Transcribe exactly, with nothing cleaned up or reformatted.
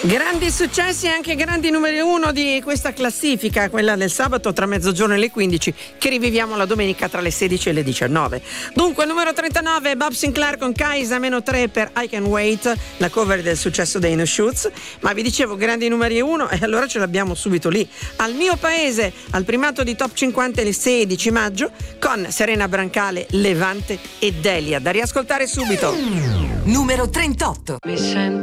Grandi successi e anche grandi numeri uno di questa classifica, quella del sabato tra mezzogiorno e le quindici, che riviviamo la domenica tra le sedici e le diciannove. Dunque, numero trentanove, Bob Sinclair con Kaisa, meno tre per I Can Wait, la cover del successo dei No Shoots. Ma vi dicevo, grandi numeri uno, e allora ce l'abbiamo subito lì. Al mio paese, al primato di Top cinquanta il sedici maggio, con Serena Brancale, Levante e Delia, da riascoltare subito. Numero trentotto. Mi sento